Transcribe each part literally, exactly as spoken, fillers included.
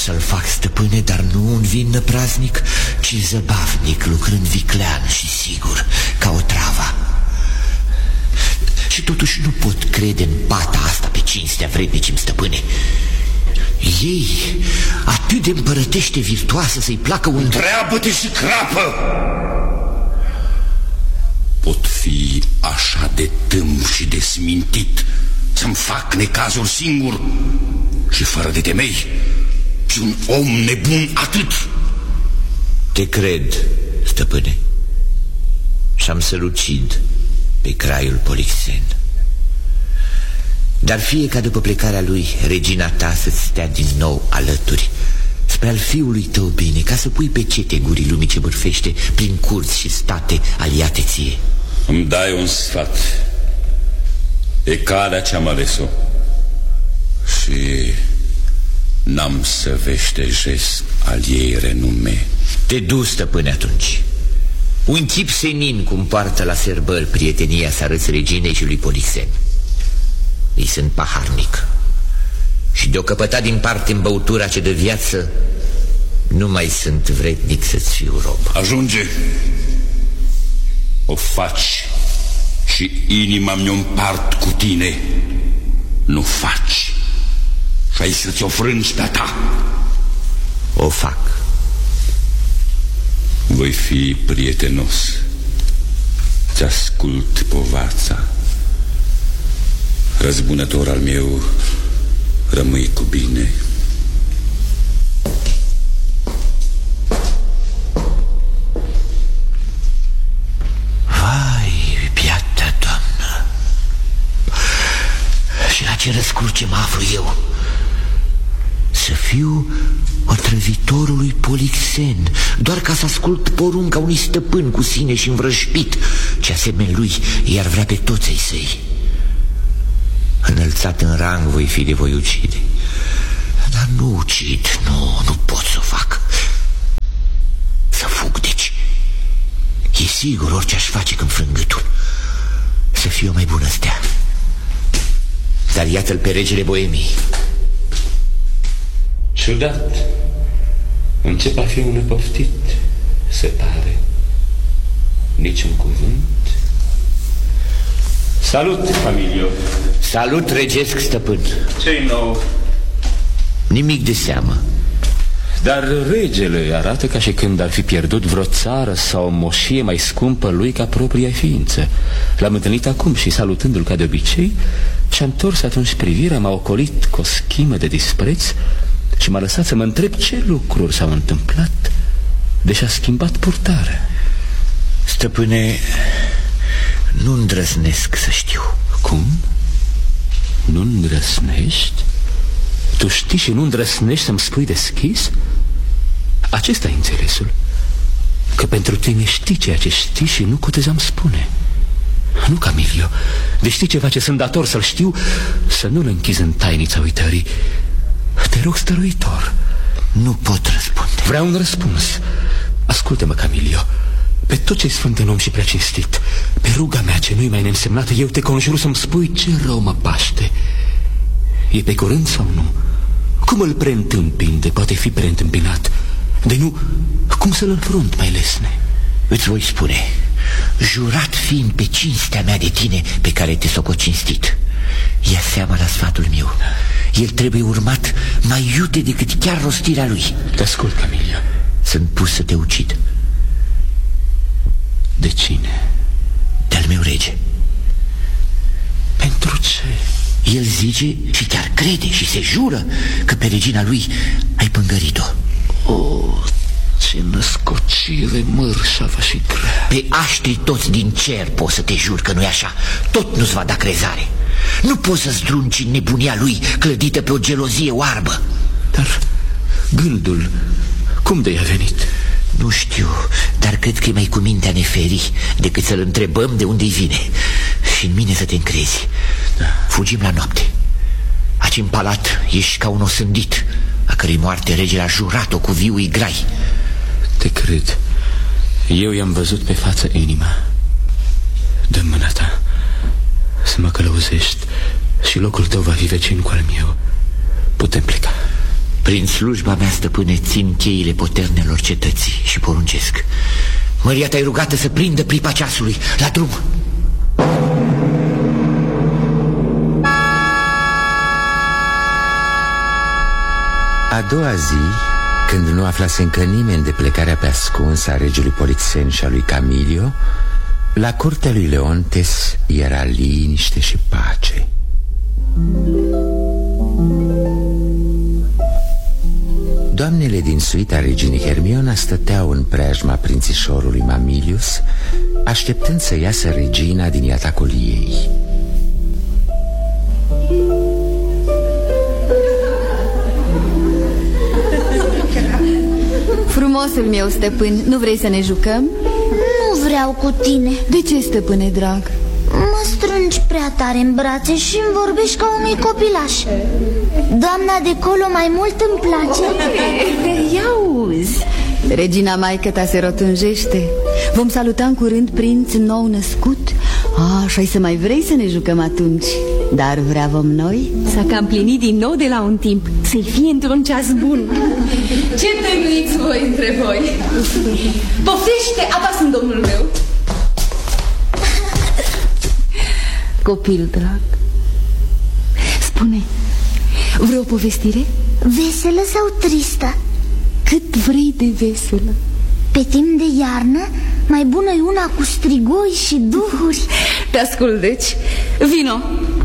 să-l fac, stăpâne, dar nu un vin năpraznic, ci zăbavnic, lucrând viclean și sigur, ca o travă. Și totuși nu pot crede în pata asta pe cinstea vrednicim, stăpâne. Ei, atât de împărătește virtuoasă să-i placă un... Întreabă-te și crapă! Pot fi așa de tâmp și de smintit să-mi fac necazuri singur și fără de temei și un om nebun atât? Te cred, stăpâne, și-am să-l ucid pe craiul Polixen. Dar fie ca după plecarea lui regina ta să-ți stea din nou alături, spre al fiului tău bine, ca să pui pe cete gurii lumii ce bârfește prin curți și state aliate ție. Îmi dai un sfat. E calea ce-am ales-o și n-am să veștejesc al ei renume. Te du, stăpâne, atunci. Un chip senin cum poartă la serbări prietenia să arăți reginei și lui Polixen. Îi sunt paharnic și de-o căpăta din parte în băutura ce dă viață, nu mai sunt vrednic să-ți fiu rob. Ajunge. O faci și inima mi-o împart cu tine. Nu faci și ai să-ți o frângi pe-a ta. O fac. Voi fi prietenos. Ți-ascult povața. Răzbunător al meu, rămâi cu bine. Vai, piată doamnă, și la ce răscruce mă aflu eu? Să fiu otrăvitorului Polixen, doar ca să ascult porunca unui stăpân cu sine și învrăjpit, ce asemeni lui i-ar vrea pe toți ai săi. Înălțat în rang voi fi de voi ucide, dar nu ucid, nu, nu pot să o fac. Să fug, deci. E sigur orice aș face când frâng gâtul. Să fie o mai bună stea. Dar iată-l pe regele Boemii. Ciudat. Încep a fi un nepoftit, se pare. Niciun cuvânt. Salut, familio. Salut, regesc stăpân. Ce-i nou? Nimic de seamă. Dar regele arată ca și când ar fi pierdut vreo țară sau o moșie mai scumpă lui ca propria ființă. L-am întâlnit acum și, salutându-l ca de obicei, și-a întors atunci privirea, m-a ocolit cu o schimă de dispreț și m-a lăsat să mă întreb ce lucruri s-au întâmplat, deși a schimbat purtarea. Stăpâne, nu îndrăznesc să știu. Cum? Nu îndrăsnești? Tu știi și nu îndrăsnești să-mi spui deschis? Acesta e înțelesul. Că pentru tine știi ceea ce știi și nu cutezam spune. Nu, Camilio, de știi ceva ce sunt dator să-l știu, să nu-l închizi în tainița uitării. Te rog stăruitor. Nu pot răspunde. Vreau un răspuns. Ascultă-mă, Camilio. Pe tot ce-i sfânt în om și prea cinstit, pe ruga mea ce nu-i mai neînsemnată, eu te conjur să-mi spui ce rău mă paște. E pe curând sau nu? Cum îl preîntâmpin de poate fi preîntâmpinat? De nu, cum să-l înfrunt mai lesne? Îți voi spune, jurat fiind pe cinstea mea de tine pe care te soco cinstit, ia seama la sfatul meu. El trebuie urmat mai iute decât chiar rostirea lui. Te ascult, Camilio. Sunt pus să te ucid. De cine? De-al meu rege. Pentru ce? El zice și chiar crede și se jură că pe regina lui ai pângărit-o. Oh, ce născocire mărșavă și grea. Pe aștri toți din cer poți să te jur că nu-i așa. Tot nu-ți va da crezare. Nu poți să zdrunci în nebunia lui clădită pe o gelozie oarbă. Dar gândul, cum de-i a venit? Nu știu, dar cred că e mai cu mintea neferii decât să-l întrebăm de unde-i vine. Și în mine să te încrezi. Da. Fugim la noapte. Aici în palat ești ca un osândit, a cărei moarte regele a jurat-o cu viului grai. Te cred. Eu i-am văzut pe față inima. Dă-mi mâna ta să mă călăuzești și locul tău va fi vecin cu al meu. Putem pleca. Prin slujba mea, stăpâne, țin cheile poternelor cetății și poruncesc: Măria ta-i rugată să prindă pripa ceasului. La drum! A doua zi, când nu aflase încă nimeni de plecarea pe ascuns a regelui Polixen și a lui Camilio, la curtea lui Leontes era liniște și pace. Doamnele din suita reginei Hermiona stăteau în preajma prințișorului Mamilius, așteptând să iasă regina din iatacul ei. Frumosul meu stăpân, nu vrei să ne jucăm? Nu vreau cu tine. De ce, stăpâne drag? Mă strângi prea tare în brațe și îmi vorbești ca unui copilaș. Doamna de colo mai mult îmi place. Ia uzi, regina maică ta se rotunjește. Vom saluta în curând prinț nou născut. Ah, și ai să mai vrei să ne jucăm atunci. Dar vrea vom noi? S-a cam plinit din nou de la un timp. Să-i fie într-un ceas bun. Ce tăinuiți voi între voi? Poftește, apasă-mi, domnul meu. Copil drag, spune, vreo povestire? Veselă sau tristă? Cât vrei de veselă. Pe timp de iarnă, mai bună e una cu strigoi și duhuri. Te ascult, deci, vino.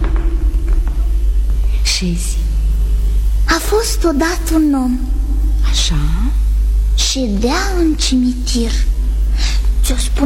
Șezi. A fost odată un om. Așa? Ședea în cimitir. Ți-o spune